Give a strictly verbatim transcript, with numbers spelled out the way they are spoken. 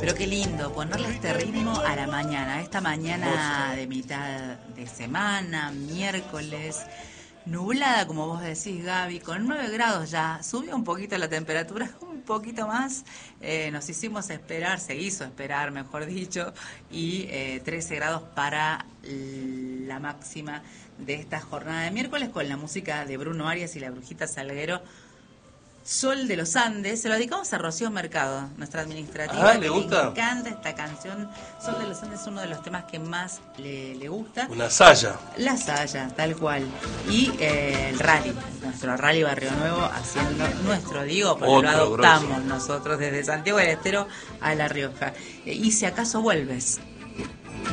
Pero qué lindo ponerle este ritmo a la mañana, esta mañana de mitad de semana, miércoles, nublada como vos decís, Gaby, con nueve grados ya, subió un poquito la temperatura, un poquito más, eh, nos hicimos esperar, se hizo esperar, mejor dicho, y eh, trece grados para la máxima de esta jornada de miércoles con la música de Bruno Arias y la Brujita Salguero. Sol de los Andes, se lo dedicamos a Rocío Mercado, nuestra administrativa. Ah, ¿le gusta? Le encanta esta canción. Sol de los Andes es uno de los temas que más le, le gusta. Una saya. La saya, tal cual. Y eh, el rally, nuestro rally Barrio Nuevo, haciendo nuestro, digo, porque Otro lo adoptamos grosso. nosotros desde Santiago del Estero a La Rioja. Eh, y si acaso vuelves.